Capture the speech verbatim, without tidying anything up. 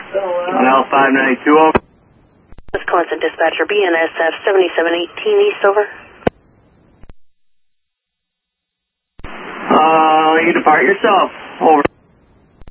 L five ninety-two, over. Wisconsin dispatcher, B N S F seventy-seven eighteen East, over. Uh, you depart yourself, over.